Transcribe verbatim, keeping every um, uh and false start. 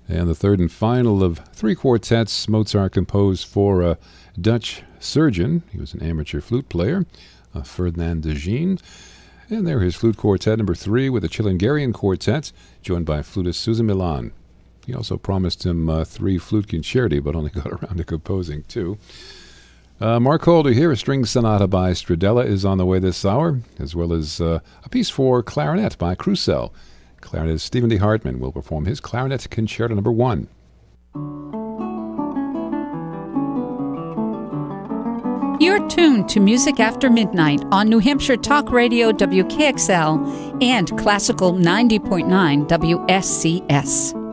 And the third and final of three quartets Mozart composed for a Dutch surgeon. He was an amateur flute player, uh, Ferdinand de Gene. And there his flute quartet number three with a Chilingarian quartet, joined by flutist Susan Milan. He also promised him uh, three flute concerti, but only got around to composing two. Uh, Mark Holder here, a string sonata by Stradella is on the way this hour, as well as uh, a piece for clarinet by Crucell. Clarinetist Stephen D. Hartman will perform his clarinet concerto number one. You're tuned to Music After Midnight on New Hampshire Talk Radio W K X L and Classical ninety point nine W S C S.